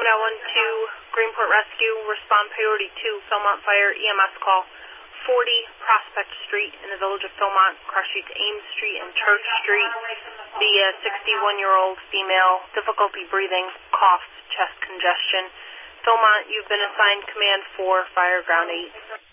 Greenport Rescue, respond priority 2, Philmont Fire, EMS call, 40 Prospect Street in the village of Philmont, cross streets Ames Street and Church Street. The 61-year-old female, difficulty breathing, cough, chest congestion. Philmont, you've been assigned command 4, fire ground 8.